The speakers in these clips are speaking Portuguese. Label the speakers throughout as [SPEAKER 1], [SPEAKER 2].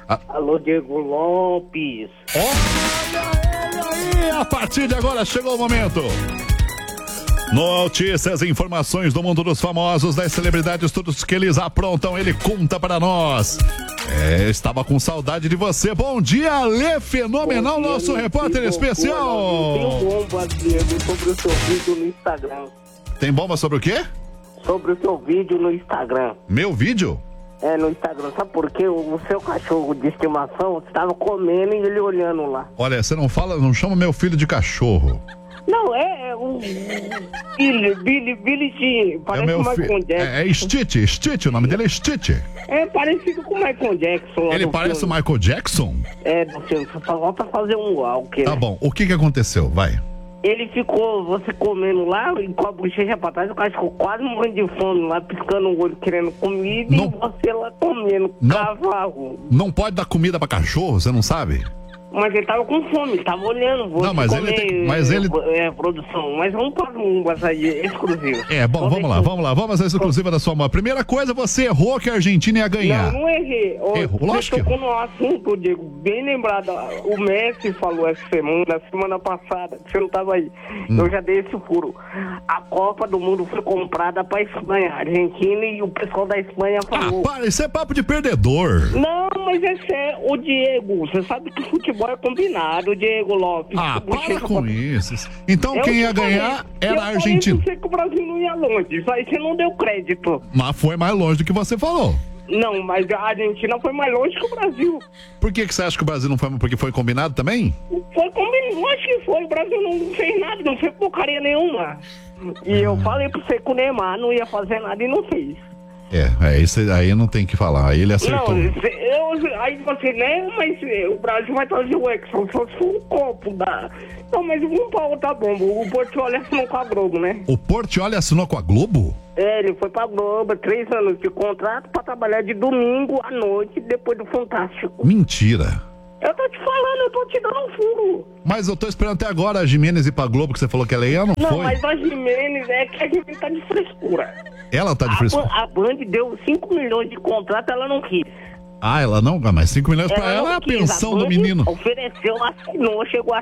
[SPEAKER 1] Alô, Diego Lopes.
[SPEAKER 2] Olha ele aí! A partir de agora chegou o momento. Notícias e informações do mundo dos famosos, das celebridades, tudo que eles aprontam, ele conta para nós. Estava com saudade de você. Bom dia, Alê Fenomenal, nosso repórter especial.
[SPEAKER 1] Tem bomba, Diego, sobre o seu vídeo no Instagram.
[SPEAKER 2] Tem bomba sobre o quê?
[SPEAKER 1] Sobre o seu vídeo no Instagram.
[SPEAKER 2] Meu vídeo?
[SPEAKER 1] No Instagram. Sabe por quê? O seu cachorro de estimação estava comendo e ele olhando lá.
[SPEAKER 2] Olha, você não chama meu filho de cachorro.
[SPEAKER 1] Não, é o Billy Jean, parece o Michael Jackson.
[SPEAKER 2] É Stitch, o nome dele é Stitch.
[SPEAKER 1] É parecido com o Michael Jackson.
[SPEAKER 2] Ele parece o Michael Jackson?
[SPEAKER 1] Do filme, só falta fazer um walk.
[SPEAKER 2] Tá bom, o que aconteceu? Vai.
[SPEAKER 1] Ele ficou, você comendo lá, e com a bochecha pra trás, o cara ficou quase morrendo de fome lá, piscando o olho, querendo comida, e você lá comendo cavalo.
[SPEAKER 2] Não pode dar comida pra cachorro, você não sabe?
[SPEAKER 1] Mas ele tava com fome, ele tava olhando.
[SPEAKER 2] Não, mas ele
[SPEAKER 1] produção, mas vamos para um açaí exclusivo.
[SPEAKER 2] Bom, vamos lá, vamos à exclusiva da sua mão. Primeira coisa, você errou que a Argentina ia ganhar.
[SPEAKER 1] Não errei.
[SPEAKER 2] Errou, lógico que errou.
[SPEAKER 1] No assunto, Diego, bem lembrado, o Messi falou essa semana passada, que você não tava aí. Eu já dei esse furo. A Copa do Mundo foi comprada pra Espanha, Argentina, e o pessoal da Espanha falou.
[SPEAKER 2] Para, isso é papo de perdedor.
[SPEAKER 1] Não, mas é sério, o Diego, você sabe que futebol é combinado, Diego Lopes.
[SPEAKER 2] Para com isso. Então quem ia ganhar era a Argentina.
[SPEAKER 1] Eu falei que o Brasil não ia longe, isso aí você não deu crédito.
[SPEAKER 2] Mas foi mais longe do que você falou.
[SPEAKER 1] Não, mas a Argentina foi mais longe que o Brasil.
[SPEAKER 2] Por que você acha que o Brasil não foi? Porque foi combinado também?
[SPEAKER 1] Foi combinado, acho que foi. O Brasil não fez nada, não fez porcaria nenhuma. E eu falei pra você que o Neymar não ia fazer nada e não fez.
[SPEAKER 2] Isso aí não tem que falar, aí ele acertou.
[SPEAKER 1] Não, aí você, né, mas o Brasil vai trazer o Exxon, só se for um copo da... Não, mas vamos pra outra bomba, o Portiolli assinou com a Globo, né?
[SPEAKER 2] O Portiolli assinou com a Globo?
[SPEAKER 1] Ele foi pra Globo, 3 anos de contrato pra trabalhar de domingo à noite, depois do Fantástico.
[SPEAKER 2] Mentira.
[SPEAKER 1] Eu tô te falando, eu tô te dando um furo.
[SPEAKER 2] Mas eu tô esperando até agora a Gimenez ir pra Globo, que você falou que ela ia, não foi?
[SPEAKER 1] Não, mas a Gimenez que a Gimenez tá de frescura.
[SPEAKER 2] Ela tá de frescura?
[SPEAKER 1] A Band deu 5 milhões de contrato, ela não quis.
[SPEAKER 2] Ela não? Mas 5 milhões pra ela é a pensão do menino.
[SPEAKER 1] Ofereceu, assinou, chegou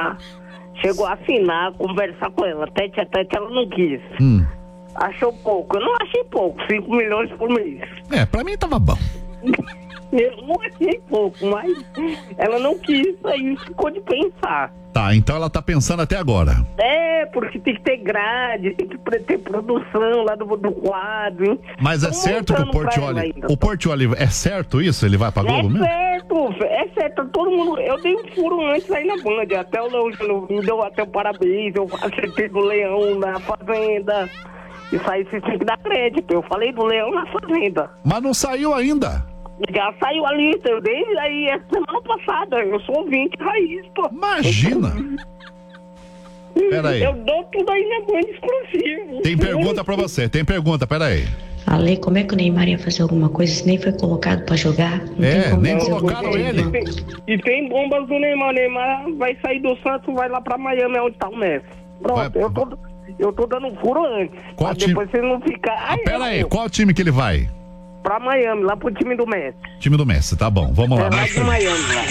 [SPEAKER 1] a assinar, conversar com ela, tete a tete, ela não quis. Achou pouco, eu não achei pouco, 5 milhões por mês.
[SPEAKER 2] Pra mim tava bom.
[SPEAKER 1] Eu não achei pouco, mas ela não quis, aí ficou de pensar.
[SPEAKER 2] Tá, então ela tá pensando até agora.
[SPEAKER 1] Porque tem que ter grade, tem que ter produção lá do quadro, hein?
[SPEAKER 2] Mas é certo que o Portiolli, é certo isso? Ele vai pra Globo mesmo?
[SPEAKER 1] É certo, todo mundo, eu dei um furo antes aí na Band, até o Leão me deu até o parabéns, eu acertei do Leão na Fazenda. Isso aí você tem que dar crédito, eu falei do Leão na Fazenda.
[SPEAKER 2] Mas não saiu ainda.
[SPEAKER 1] Já saiu a lista, eu dei aí semana passada, eu sou ouvinte raiz, pô.
[SPEAKER 2] Imagina! Peraí.
[SPEAKER 1] Eu dou tudo aí na Band exclusivo.
[SPEAKER 2] Tem pergunta pra você, peraí.
[SPEAKER 3] Ale, como é que o Neymar ia fazer alguma coisa se nem foi colocado pra jogar?
[SPEAKER 2] Nem colocaram ele.
[SPEAKER 1] E tem bombas do Neymar. O Neymar vai sair do Santos, vai lá pra Miami, onde tá o Messi. Pronto, eu tô dando furo antes.
[SPEAKER 2] Qual time?
[SPEAKER 1] Depois você não ficar...
[SPEAKER 2] Peraí, qual time que ele vai?
[SPEAKER 1] Pra Miami, lá pro time do Messi.
[SPEAKER 2] Time do Messi, tá bom, vamos lá.
[SPEAKER 1] Vai de Miami, lá.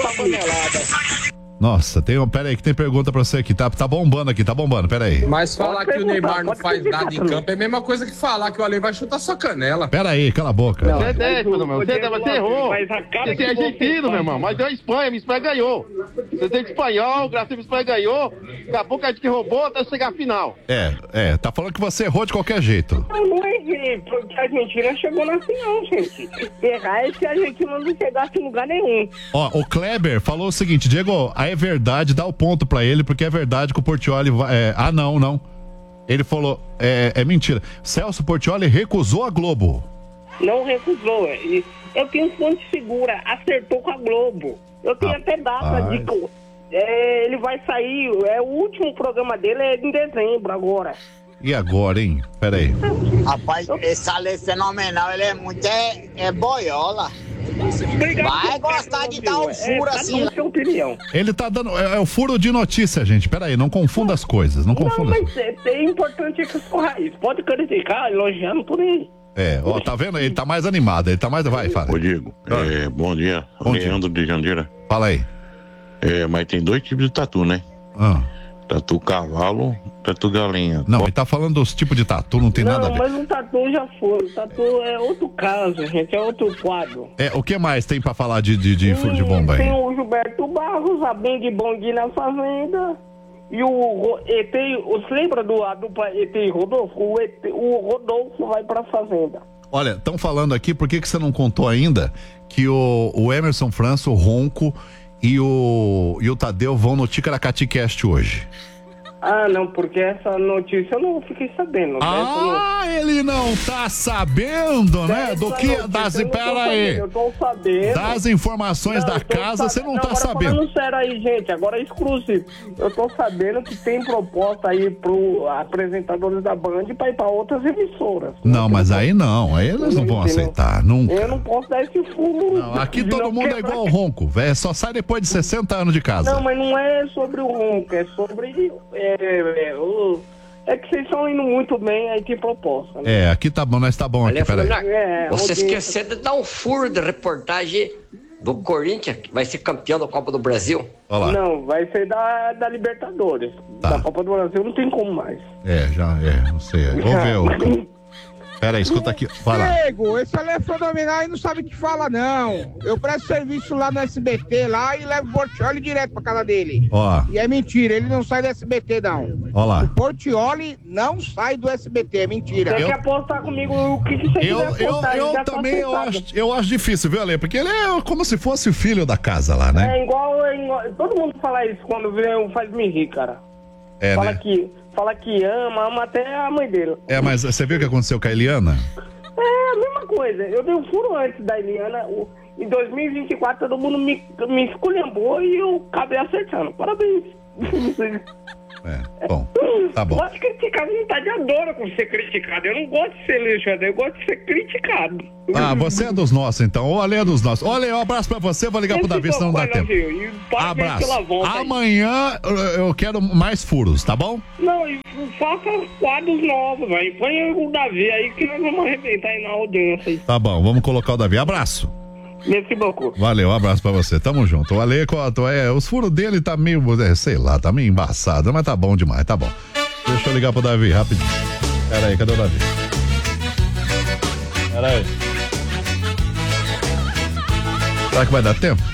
[SPEAKER 1] Eu
[SPEAKER 2] Nossa, peraí que tem pergunta pra você aqui, tá bombando aqui, peraí.
[SPEAKER 4] Mas falar que o Neymar não faz nada em campo é a mesma coisa que falar que o Ale vai chutar sua canela.
[SPEAKER 2] Peraí, cala a boca.
[SPEAKER 5] Você é 10, meu irmão, você errou. Você é argentino, meu irmão, mas deu a Espanha, minha Espanha ganhou. Você tem espanhol, graças a Espanha ganhou, daqui a pouco a gente roubou até chegar à final.
[SPEAKER 2] Tá falando que você errou de qualquer jeito.
[SPEAKER 1] Não errei, porque a Argentina chegou na final, gente. Errar é se a Argentina não chegasse em lugar nenhum.
[SPEAKER 2] Ó, o Kleber falou o seguinte, Diego, é verdade, dá o ponto pra ele, porque é verdade que o Portiolli vai... não. Ele falou, é mentira. Celso Portiolli recusou a Globo.
[SPEAKER 1] Não recusou, eu tenho fonte segura, acertou com a Globo. Eu tenho até data de... ele vai sair, o último programa dele é em dezembro agora.
[SPEAKER 2] E agora, hein? Peraí.
[SPEAKER 6] Rapaz, esse Ale Fenomenal, ele é muito... boiola. Vai gostar de dar um furo assim.
[SPEAKER 2] Ele tá dando... É o furo de notícia, gente. Peraí, não confunda as coisas. Não,
[SPEAKER 1] mas é importante que isso corra isso. Pode criticar, elogiando por aí.
[SPEAKER 2] Ó, tá vendo? Ele tá mais animado, ele tá mais... Vai, fala.
[SPEAKER 7] Ô, Diego, bom dia.
[SPEAKER 2] Bom
[SPEAKER 7] Leandro de Jandira.
[SPEAKER 2] Fala aí.
[SPEAKER 7] Mas tem 2 tipos de tatu, né? Tatu cavalo, tatu galinha.
[SPEAKER 2] Não, ele tá falando dos tipos de tatu, não tem nada a ver.
[SPEAKER 1] Não, mas um tatu já foi. O tatu é outro caso, gente, é outro quadro.
[SPEAKER 2] O que mais tem pra falar de bomba aí?
[SPEAKER 1] Tem o Gilberto Barros, a Bang Bong na Fazenda. E o ET, você lembra a dupla ET e Rodolfo? O Rodolfo vai pra Fazenda.
[SPEAKER 2] Olha, estão falando aqui, por que você não contou ainda que o Emerson França, o Ronco e o Tadeu vão no Ticaracati Cast hoje?
[SPEAKER 1] Ah, não, porque essa notícia eu não fiquei sabendo.
[SPEAKER 2] Ele não tá sabendo, né? Do que pera aí.
[SPEAKER 1] Eu tô sabendo.
[SPEAKER 2] Das informações da casa, você não tá sabendo.
[SPEAKER 1] Falando sério aí, gente, agora é exclusivo. Eu tô sabendo que tem proposta aí pro apresentadores da Band pra ir pra outras emissoras.
[SPEAKER 2] Não, mas aí não, aí eles não vão aceitar, nunca.
[SPEAKER 1] Eu não posso dar esse fumo.
[SPEAKER 2] Não, aqui todo mundo é igual o Ronco, velho, só sai depois de 60 anos de casa.
[SPEAKER 1] Não, mas não é sobre o Ronco, é sobre... É que vocês estão indo muito bem, aí tem proposta, né?
[SPEAKER 2] Aqui tá bom, nós tá bom aqui, peraí.
[SPEAKER 8] Você esqueceu de dar um furo de reportagem do Corinthians, que vai ser campeão da Copa do Brasil.
[SPEAKER 2] Olá.
[SPEAKER 1] Não, vai ser da Libertadores.
[SPEAKER 2] Tá.
[SPEAKER 1] Da Copa do Brasil não tem como mais.
[SPEAKER 2] Não sei. Vou ver. Pera aí, escuta aqui. Fala.
[SPEAKER 9] Diego, esse ali é fenomenal e não sabe o que fala, não. Eu presto serviço lá no SBT lá e levo o Portioli direto pra casa dele.
[SPEAKER 2] E
[SPEAKER 9] é mentira, ele não sai do SBT, não.
[SPEAKER 2] Olá.
[SPEAKER 9] O Portioli não sai do SBT, é mentira.
[SPEAKER 1] Você quer apostar comigo o que você quiser apostar?
[SPEAKER 2] Eu também eu acho difícil, viu, Ale? Porque ele é como se fosse o filho da casa lá, né?
[SPEAKER 1] É igual todo mundo fala isso quando vê faz-me rir, cara. Fala que ama até a mãe dele.
[SPEAKER 2] Mas você viu o que aconteceu com a Eliana?
[SPEAKER 1] A mesma coisa. Eu dei um furo antes da Eliana. Em 2024 todo mundo me esculhambou e eu acabei acertando. Parabéns.
[SPEAKER 2] Bom, tá bom.
[SPEAKER 1] Gosto de criticar, vontade adora com ser criticado. Eu não gosto de ser elogiado, eu gosto de ser criticado.
[SPEAKER 2] Você é dos nossos, então. O Ale é dos nossos. Olha, um abraço pra você, vou ligar pro Davi, senão não dá tempo. Abraço. Amanhã eu quero mais furos, tá bom?
[SPEAKER 1] Não, e faça quadros novos, velho. Põe o Davi aí que nós vamos arrebentar aí na audiência. Aí.
[SPEAKER 2] Tá bom, vamos colocar o Davi. Abraço.
[SPEAKER 1] Merci beaucoup.
[SPEAKER 2] Valeu, um abraço pra você. Tamo junto. O Ale, os furos dele tá meio, sei lá, tá meio embaçado, mas tá bom demais, tá bom. Deixa eu ligar pro Davi, rapidinho. Pera aí, cadê o Davi? Pera aí. Será que vai dar tempo?